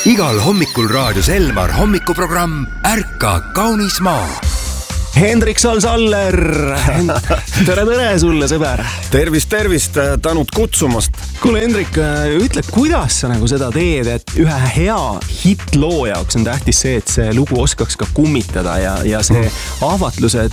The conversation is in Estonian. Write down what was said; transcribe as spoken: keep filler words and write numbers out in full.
Igal hommikul raadios Elmar hommikuprogramm Ärka kaunis maa. Hendrik Sal-Saller, tere tere sulle, sõber. Tervist, tervist, tänud kutsumast. Kuule, Hendrik, ütle, kuidas sa nagu seda teed, et ühe hea hitloo jaoks on tähtis see, et see lugu oskaks ka kummitada ja, ja see ahvatluse